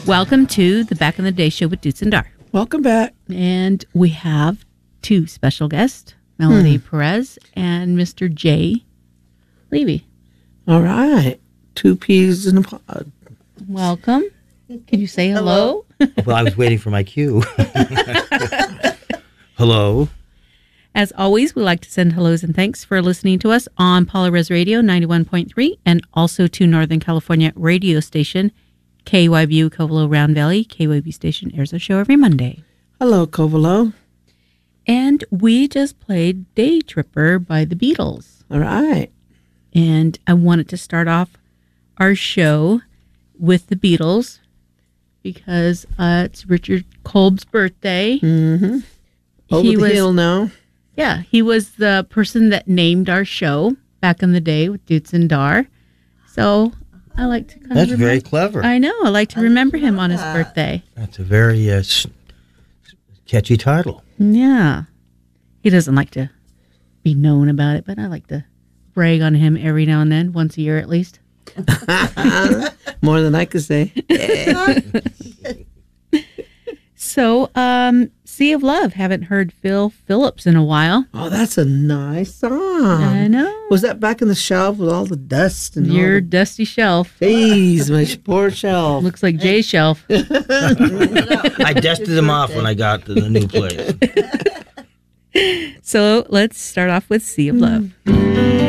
Welcome to the Back in the Day show with Dutz and Dar. Welcome back. And we have two special guests, Melody Perez and Mr. Jay Levy. All right. Two peas in a pod. Welcome. Can you say hello? Well, I was waiting for my cue. Hello. As always, we like to send hellos and thanks for listening to us on Paula Res Radio 91.3 and also to Northern California radio station KYBU Covelo Round Valley. KYB station airs a show every Monday. Hello, Covelo. And we just played Day Tripper by the Beatles. All right. And I wanted to start off our show with the Beatles because it's Richard Kolb's birthday. Mm-hmm. Over the hill now. Yeah, he was the person that named our show back in the day with Dutz and Dar. So I like to kind That's of very clever. I know. I like to remember him on his birthday. That's a very catchy title. Yeah. He doesn't like to be known about it, but I like to brag on him every now and then, once a year at least. More than I could say. So, Sea of Love. Haven't heard Phil Phillips in a while. Oh, that's a nice song. I know. Was that back in the shelf with all the dust and Your all dusty shelf. Jeez, my poor shelf. Looks like Jay's shelf. I dusted them off when I got to the new place. So let's start off with Sea of Love.